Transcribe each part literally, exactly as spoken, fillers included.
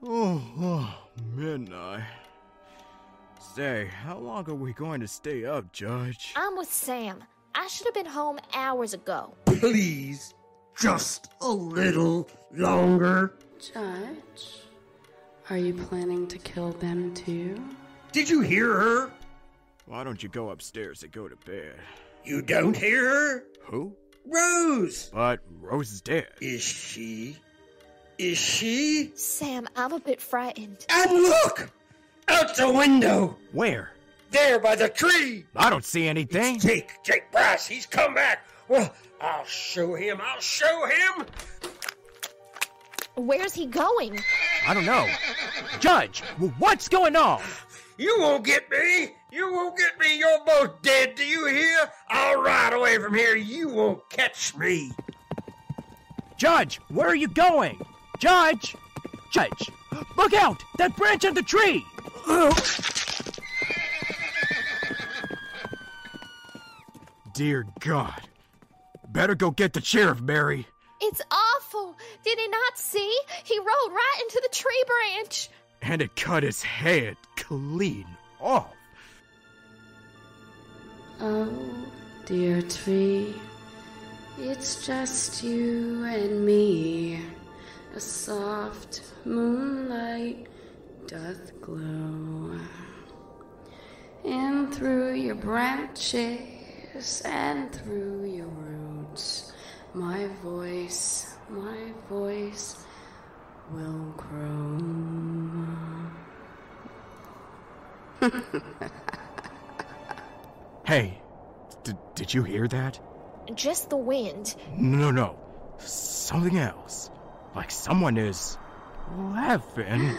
Oh, oh, midnight. Say, how long are we going to stay up, Judge? I'm with Sam. I should have been home hours ago. Please, just a little longer. Judge, are you planning to kill them too? Did you hear her? Why don't you go upstairs and go to bed? You don't hear her? Who? Rose! But Rose is dead. Is she? Is she? Sam, I'm a bit frightened. And look! Out the window! Where? There by the tree! I don't see anything. It's Jake, Jake Bryce, he's come back. Well, I'll show him, I'll show him! Where's he going? I don't know. Judge, what's going on? You won't get me! You won't get me! You're both dead, do you hear? I'll ride away from here. You won't catch me. Judge, where are you going? Judge! Judge! Look out! That branch of the tree! Dear God. Better go get the sheriff, Mary. It's awful. Did he not see? He rolled right into the tree branch. And it cut his head clean off. Oh, dear tree, it's just you and me. A soft moonlight doth glow, and through your branches and through your roots, my voice, my voice will grow. Hey, d- did you hear that? Just the wind. No, no, something else. Like someone is laughing.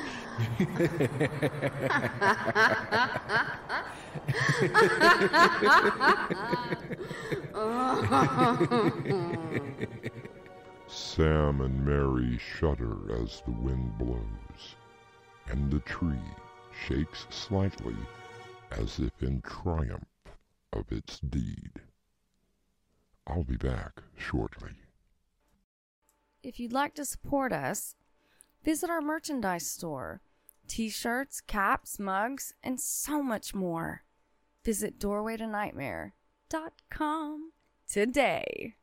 Sam and Mary shudder as the wind blows, and the tree shakes slightly as if in triumph of its deed. I'll be back shortly. If you'd like to support us, visit our merchandise store. T-shirts, caps, mugs, and so much more. Visit doorway to nightmare dot com today.